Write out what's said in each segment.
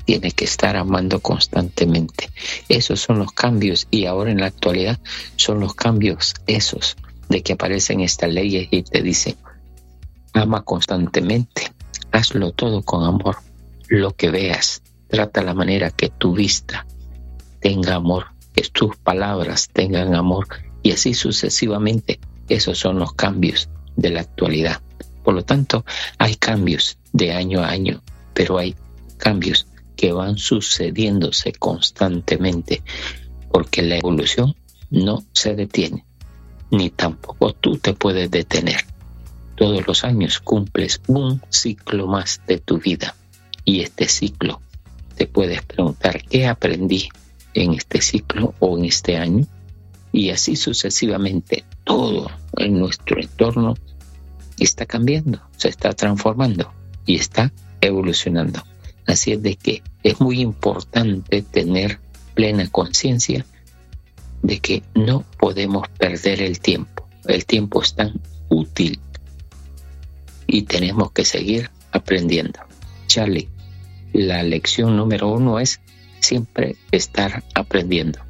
tiene que estar amando constantemente. Esos son los cambios, y ahora en la actualidad son los cambios esos de que aparecen estas leyes y te dicen: ama constantemente, hazlo todo con amor, lo que veas, trata la manera que tu vista tenga amor, que tus palabras tengan amor, y así sucesivamente. Esos son los cambios de la actualidad. Por lo tanto, hay cambios de año a año, pero hay cambios que van sucediéndose constantemente, porque la evolución no se detiene, ni tampoco tú te puedes detener. Todos los años cumples un ciclo más de tu vida, y este ciclo te puedes preguntar: ¿qué aprendí en este ciclo o en este año? Y así sucesivamente. Todo en nuestro entorno está cambiando, se está transformando y está evolucionando. Así es de que es muy importante tener plena conciencia de que no podemos perder el tiempo. El tiempo es tan útil y tenemos que seguir aprendiendo. Charlie, la lección número 1 es siempre estar aprendiendo.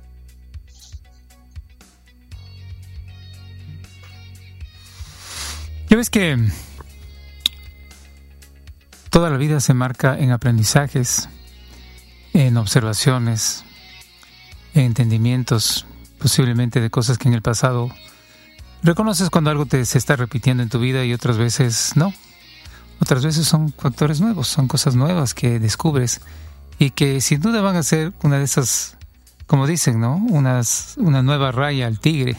Ya ves que toda la vida se marca en aprendizajes, en observaciones, en entendimientos, posiblemente de cosas que en el pasado reconoces cuando algo se está repitiendo en tu vida, y otras veces no. Otras veces son factores nuevos, son cosas nuevas que descubres y que sin duda van a ser una de esas, como dicen, ¿no? Una nueva raya al tigre.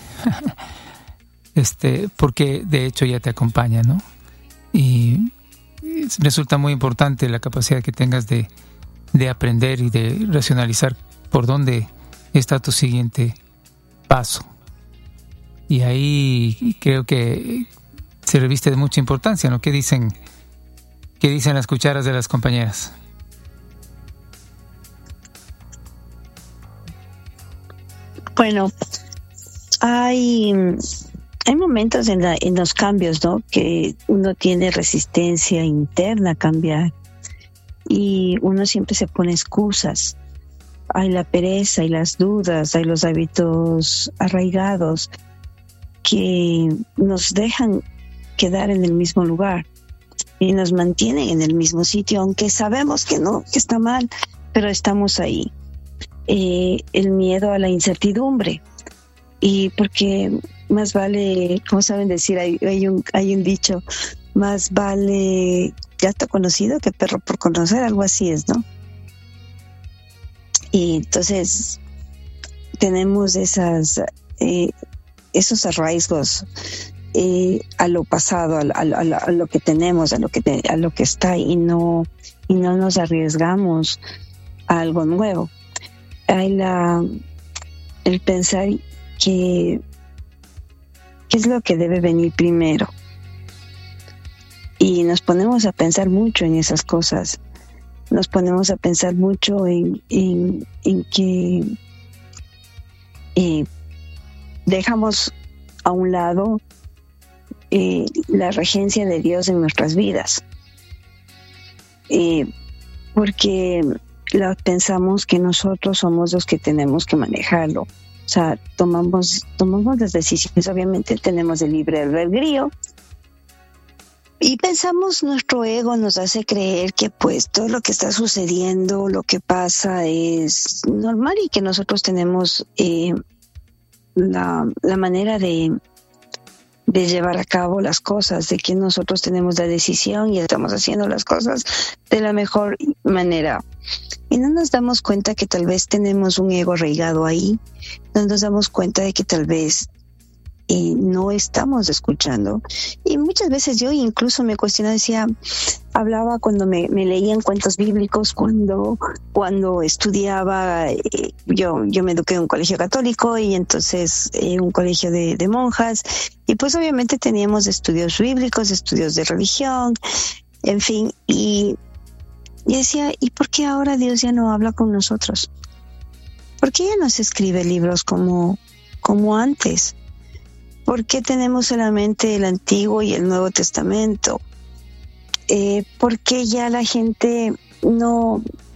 Porque de hecho ya te acompaña, ¿no? Y resulta muy importante la capacidad que tengas de aprender y de racionalizar por dónde está tu siguiente paso. Y ahí creo que se reviste de mucha importancia, ¿no? ¿Qué dicen las cucharas de las compañeras? Bueno, hay momentos en los cambios, ¿no? Que uno tiene resistencia interna a cambiar y uno siempre se pone excusas. Hay la pereza, hay las dudas, hay los hábitos arraigados que nos dejan quedar en el mismo lugar y nos mantienen en el mismo sitio, aunque sabemos que no, que está mal, pero estamos ahí. El miedo a la incertidumbre, y porque más vale, como saben decir, hay un dicho: más vale gato conocido que perro por conocer, algo así es, ¿no? Y entonces tenemos esos arraigos a lo pasado, a lo que tenemos, a lo que está, y no nos arriesgamos a algo nuevo. Hay el pensar que qué es lo que debe venir primero, y nos ponemos a pensar mucho en esas cosas. Nos ponemos a pensar mucho en que dejamos a un lado la regencia de Dios en nuestras vidas, porque pensamos que nosotros somos los que tenemos que manejarlo. O sea, tomamos las decisiones. Obviamente tenemos el libre albedrío, y pensamos, nuestro ego nos hace creer que pues todo lo que está sucediendo, lo que pasa es normal, y que nosotros tenemos la manera de llevar a cabo las cosas, de que nosotros tenemos la decisión y estamos haciendo las cosas de la mejor manera. Y no nos damos cuenta que tal vez tenemos un ego arraigado ahí. No nos damos cuenta de que tal vez no estamos escuchando. Y muchas veces yo incluso me cuestionaba, hablaba cuando me leían cuentos bíblicos, cuando estudiaba, yo me eduqué en un colegio católico, y entonces un colegio de monjas, y pues obviamente teníamos estudios bíblicos, estudios de religión, en fin, y decía, ¿y por qué ahora Dios ya no habla con nosotros? ¿Por qué ya no se escribe libros como antes? ¿Por qué tenemos solamente el Antiguo y el Nuevo Testamento? ¿Por qué ya la gente no